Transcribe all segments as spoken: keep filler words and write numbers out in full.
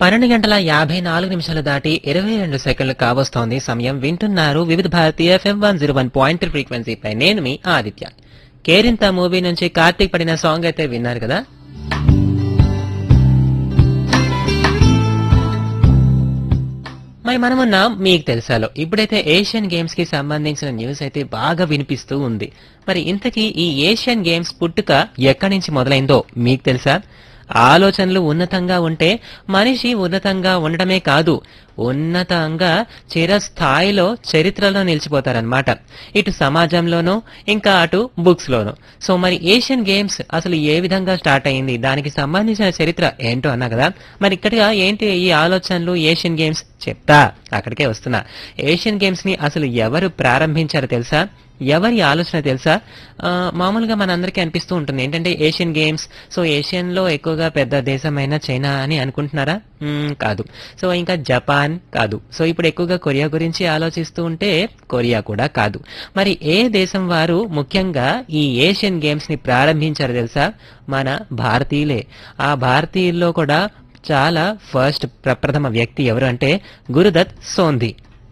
పన్నెండు గంటల యాభై నాలుగు నిమిషాలు దాటి ఇరవై రెండు సెకండ్లు కావస్తోంది సమయం. వింటున్నారు వివిధ భారతీయ FM one zero one point ఫ్రీక్వెన్సీపై. నేను మీ ఆదిత్య. కేరింత మూవీ నుంచి కార్తీక్ పడిన సాంగ్ అయితే విన్నారు కదా. మరి మనమున్నాం మీకు తెలుసాలో. ఇప్పుడైతే ఏషియన్ గేమ్స్ కి సంబంధించిన న్యూస్ అయితే బాగా వినిపిస్తూ ఉంది. మరి ఇంతకీ ఈ ఏషియన్ గేమ్స్ పుట్టుక ఎక్కడి నుంచి మొదలైందో మీకు తెలుసా? ఆలోచనలు ఉన్నతంగా ఉంటే మనిషి ఉన్నతంగా ఉండటమే కాదు, ఉన్నతంగా చిరస్థాయిలో చరిత్రలో నిలిచిపోతారనమాట. ఇటు సమాజంలోనూ ఇంకా అటు బుక్స్ లోనూ. సో మరి ఏషియన్ గేమ్స్ అసలు ఏ విధంగా స్టార్ట్ అయింది, దానికి సంబంధించిన చరిత్ర ఏంటో అన్నా కదా. మరి ఇక్కడగా ఏంటి ఈ ఆలోచనలు, ఏషియన్ గేమ్స్ చెప్తా, అక్కడికే వస్తున్నా. ఏషియన్ గేమ్స్ ని అసలు ఎవరు ప్రారంభించారో తెలుసా? ఎవరి ఆలోచన తెలుసా? మామూలుగా మనందరికీ అనిపిస్తూ ఉంటుంది ఏంటంటే ఏషియన్ గేమ్స్, సో ఏషియన్ లో ఎక్కువగా పెద్ద దేశమైన చైనా అని అనుకుంటున్నారా? కాదు. సో ఇంకా జపాన్ కాదు. సో ఇప్పుడు ఎక్కువగా కొరియా గురించి ఆలోచిస్తూ ఉంటే కొరియా కూడా కాదు. మరి ఏ దేశం వారు ముఖ్యంగా ఈ ఏషియన్ గేమ్స్ ని ప్రారంభించారో తెలుసా? మన భారతీయులే. ఆ భారతీయుల్లో కూడా చాలా ఫస్ట్ ప్రప్రథమ వ్యక్తి ఎవరు అంటే గురుదత్ సోంధీ.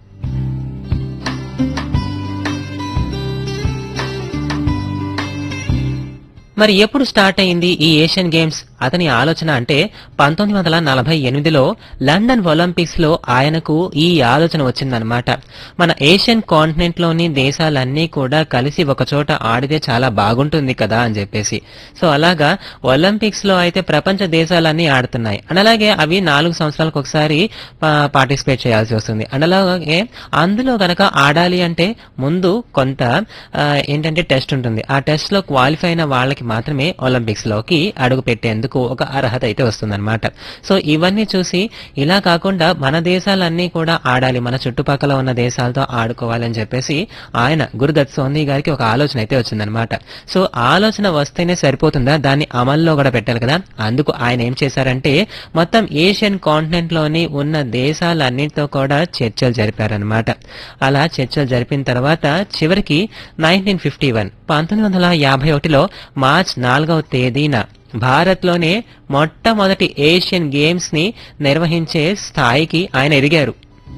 మరి ఎప్పుడు స్టార్ట్ అయింది ఈ ఏషియన్ గేమ్స్? అతని ఆలోచన అంటే పంతొమ్మిది వందల నలభై ఎనిమిదిలో లండన్ ఒలింపిక్స్ లో ఆయనకు ఈ ఆలోచన వచ్చిందనమాట. మన ఏషియన్ కాంటినెంట్ లోని దేశాలన్నీ కూడా కలిసి ఒక చోట ఆడితే చాలా బాగుంటుంది కదా అని చెప్పేసి. సో అలాగా ఒలింపిక్స్ లో అయితే ప్రపంచ దేశాలన్నీ ఆడుతున్నాయి. అండ్ అలాగే అవి నాలుగు సంవత్సరాలకు ఒకసారి పార్టిసిపేట్ చేయాల్సి వస్తుంది. అండ్ అలాగే అందులో గనక ఆడాలి అంటే ముందు కొంత ఏంటంటే టెస్ట్ ఉంటుంది. ఆ టెస్ట్ లో క్వాలిఫై అయిన వాళ్ళకి మాత్రమే ఒలింపిక్స్ లోకి అడుగు పెట్టేందుకు ఒక అర్హత అయితే వస్తుందన్నమాట. సో ఇవన్నీ చూసి ఇలా కాకుండా మన దేశాలన్నీ కూడా ఆడాలి, మన చుట్టుపక్కల ఉన్న దేశాలతో ఆడుకోవాలని చెప్పేసి ఆయన గురుదత్ సోంధీ గారికి ఒక ఆలోచన అయితే వచ్చిందనమాట. సో ఆలోచన వస్తేనే సరిపోతుందా, దాన్ని అమల్లో కూడా పెట్టాలి కదా. అందుకు ఆయన ఏం చేశారంటే మొత్తం ఏషియన్ కాంటినెంట్ లోని ఉన్న దేశాలన్నిటితో కూడా చర్చలు జరిపారనమాట. అలా చర్చలు జరిపిన తర్వాత చివరికి నైన్టీన్ ఫిఫ్టీ వన్ పంతొమ్మిది వందల యాభై ఒకటిలో మార్చ్ నాలుగవ తేదీన భారత్ లోనే మొట్టమొదటి ఏషియన్ గేమ్స్ ని నిర్వహించే స్థాయికి ఆయన ఎదిగారు.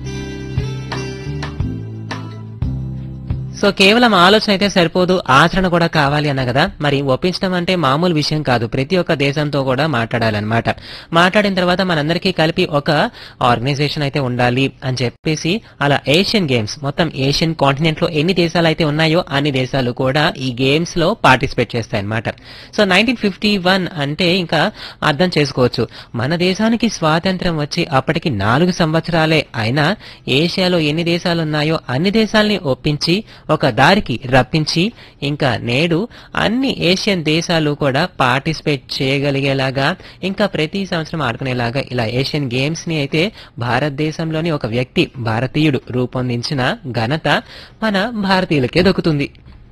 సో కేవలం ఆలోచన అయితే సరిపోదు, ఆచరణ కూడా కావాలి అన్న కదా. మరి ఒప్పించడం అంటే మామూలు విషయం కాదు. ప్రతి ఒక్క దేశంతో కూడా మాట్లాడాలన్నమాట. మాట్లాడిన తర్వాత మనందరికీ కలిపి ఒక ఆర్గనైజేషన్ అయితే ఉండాలి అని చెప్పేసి అలా ఏషియన్ గేమ్స్ మొత్తం ఏషియన్ కాంటినెంట్ లో ఎన్ని దేశాలు అయితే ఉన్నాయో అన్ని దేశాలు కూడా ఈ గేమ్స్ లో participate చేస్తాయన్నమాట. So nineteen fifty one అంటే ఇంకా అర్థం చేసుకోవచ్చు, మన దేశానికి స్వాతంత్ర్యం వచ్చి అప్పటికి నాలుగు సంవత్సరాలే అయినా ఏషియాలో ఎన్ని దేశాలు ఉన్నాయో అన్ని దేశాలని ఒప్పించి ఒక దారికి రప్పించి ఇంకా నేడు అన్ని ఏషియన్ దేశాలు కూడా పార్టిసిపేట్ చేయగలిగేలాగా ఇంకా ప్రతి సంవత్సరం ఆడుకునేలాగా ఇలా ఏషియన్ గేమ్స్ ని అయితే భారతదేశంలోని ఒక వ్యక్తి, భారతీయుడు రూపొందించిన ఘనత మన భారతీయులకే దక్కుతుంది.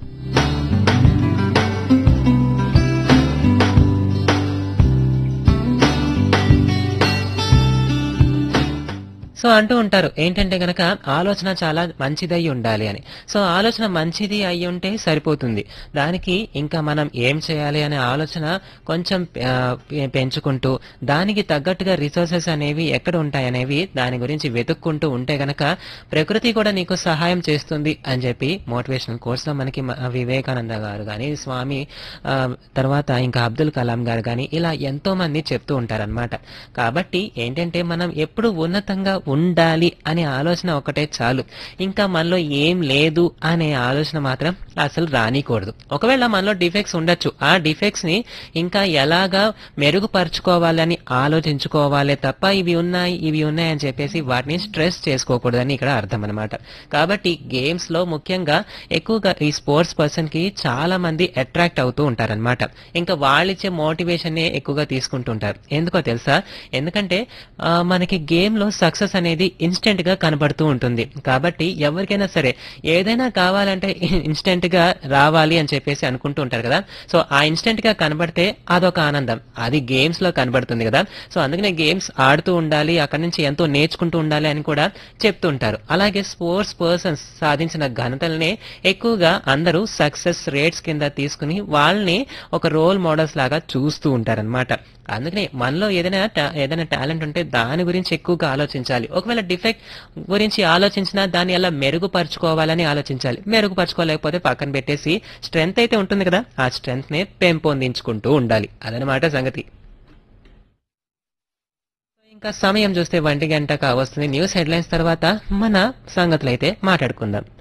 సో అంటూ ఉంటారు ఏంటంటే గనక ఆలోచన చాలా మంచిది అయి ఉండాలి అని. సో ఆలోచన మంచిది అయి ఉంటే సరిపోతుంది, దానికి ఇంకా మనం ఏం చేయాలి అనే ఆలోచన కొంచెం పెంచుకుంటూ దానికి తగ్గట్టుగా రిసోర్సెస్ అనేవి ఎక్కడ ఉంటాయనేవి దాని గురించి వెతుక్కుంటూ ఉంటే గనక ప్రకృతి కూడా నీకు సహాయం చేస్తుంది అని చెప్పి మోటివేషనల్ కోర్స్ లో మనకి వివేకానంద గారు కానీ, స్వామి తర్వాత ఇంకా అబ్దుల్ కలాం గారు కానీ ఇలా ఎంతో మంది చెప్తూ ఉంటారనమాట. కాబట్టి ఏంటంటే మనం ఎప్పుడు ఉన్నతంగా ఉండాలి అనే ఆలోచన ఒకటే చాలు, ఇంకా మనలో ఏం లేదు అనే ఆలోచన మాత్రం అసలు రానికూడదు. ఒకవేళ మనలో డిఫెక్ట్స్ ఉండొచ్చు, ఆ డిఫెక్ట్స్ ని ఇంకా ఎలాగా మెరుగుపరుచుకోవాలని ఆలోచించుకోవాలి తప్ప ఇవి ఉన్నాయి ఇవి ఉన్నాయి అని చెప్పేసి వాటిని స్ట్రెస్ చేసుకోకూడదని ఇక్కడ అర్థం అనమాట. కాబట్టి గేమ్స్ లో ముఖ్యంగా ఎక్కువగా ఈ స్పోర్ట్స్ పర్సన్ కి చాలా మంది అట్రాక్ట్ అవుతూ ఉంటారనమాట. ఇంకా వాళ్ళిచ్చే మోటివేషన్ నే ఎక్కువగా తీసుకుంటుంటారు. ఎందుకో తెలుసా? ఎందుకంటే మనకి గేమ్ లో సక్సెస్ అనేది ఇన్స్టెంట్ గా కనబడుతూ ఉంటుంది. కాబట్టి ఎవరికైనా సరే ఏదైనా కావాలంటే ఇన్స్టెంట్ గా రావాలి అని చెప్పేసి అనుకుంటూ ఉంటారు కదా. సో ఆ ఇన్స్టెంట్ గా కనబడితే అదొక ఆనందం, అది గేమ్స్ లో కనబడుతుంది కదా. సో అందుకనే గేమ్స్ ఆడుతూ ఉండాలి, అక్కడి నుంచి ఎంతో నేర్చుకుంటూ ఉండాలి అని కూడా చెప్తూ ఉంటారు. అలాగే స్పోర్ట్స్ పర్సన్స్ సాధించిన ఘనతల్ని ఎక్కువగా అందరూ సక్సెస్ రేట్స్ కింద తీసుకుని వాళ్ళని ఒక రోల్ మోడల్స్ లాగా చూస్తూ ఉంటారనమాట. అందుకనే మనలో ఏదైనా టా- ఏదైనా టాలెంట్ ఉంటే దాని గురించి ఎక్కువగా ఆలోచించాలి. ఒకవేళ డిఫెక్ట్ గురించి ఆలోచించినా దాన్ని ఎలా మెరుగుపరుచుకోవాలని ఆలోచించాలి. మెరుగుపరుచుకోలేకపోతే పక్కన పెట్టేసి స్ట్రెంగ్త్ అయితే ఉంటుంది కదా, ఆ స్ట్రెంగ్త్ ని పెంపొందించుకుంటూ ఉండాలి. అదనమాట సంగతి. ఇంకా సమయం చూస్తే ఒంటి గంట కావస్తుంది. న్యూస్ హెడ్లైన్స్ తర్వాత మన సంగతులైతే మాట్లాడుకుందాం.